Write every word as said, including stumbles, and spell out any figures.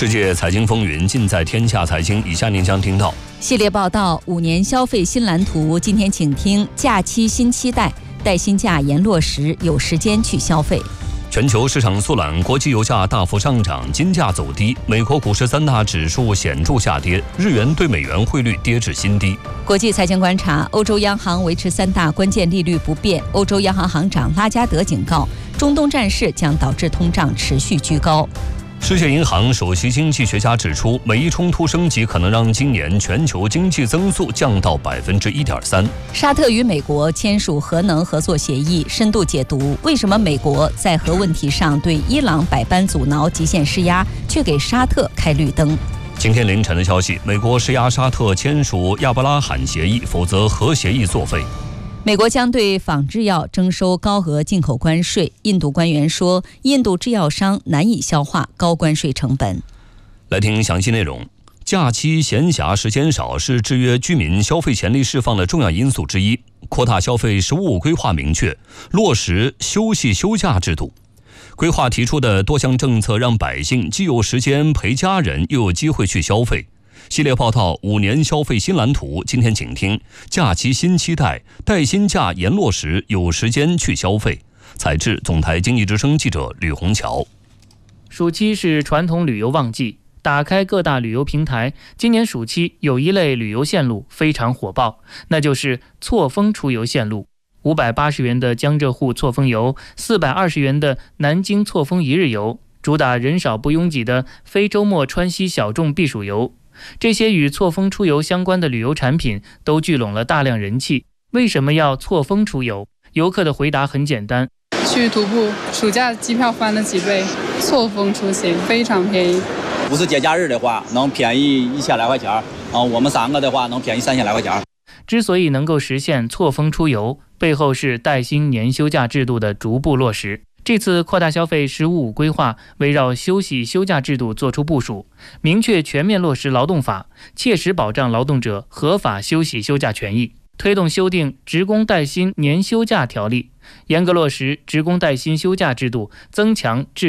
世界财经风云尽在天下财经，以下您将听到系列报道：五年消费新蓝图。今天请听假期新期待，带薪假严落实，有时间去消费。 全球市场速览，国际油价大幅上涨，金价走低，美国股市三大指数显著下跌，日元对美元汇率跌至新低。 国际财经观察：欧洲央行维持三大关键利率不变。欧洲央行行长拉加德警告，中东战事将导致通胀持续居高。 世界银行首席经济学家指出，美伊冲突升级可能让今年全球经济增速降到百分之一点三。 沙特与美国签署核能合作协议，深度解读为什么美国在核问题上对伊朗百般阻挠、极限施压，却给沙特开绿灯。 今天凌晨的消息，美国施压沙特签署亚伯拉罕协议，否则核协议作废。 美国将对仿制药征收高额进口关税。印度官员说，印度制药商难以消化高关税成本。 来听详细内容。假期闲暇时间少是制约居民消费潜力释放的重要因素之一。扩大消费“十五五”规划明确落实休息休假制度。规划提出的多项政策让百姓既有时间陪家人，又有机会去消费。系列报道五年消费新蓝图，今天请听假期新期待，带薪假严落实，有时间去消费。采制总台经济之声记者吕红桥。 暑期是传统旅游旺季，打开各大旅游平台，今年暑期有一类旅游线路非常火爆，那就是错峰出游线路。五百八十元的江浙沪错峰游，四百二十元的南京错峰一日游，主打人少不拥挤的非周末川西小众避暑游。这些与错峰出游相关的旅游产品都聚拢了大量人气。为什么要错峰出游？游客的回答很简单： 去徒步，暑假机票翻了几倍，错峰出行非常便宜。 不是节假日的话，能便宜一千来块钱啊，我们三个的话能便宜三千来块钱。 之所以能够实现错峰出游，背后是带薪年休假制度的逐步落实。这次扩大消费“十五五”规划围绕休息休假制度作出部署，明确全面落实劳动法，切实保障劳动者合法休息休假权益，推动修订《职工带薪年休假条例》，严格落实职工带薪休假制度，增强制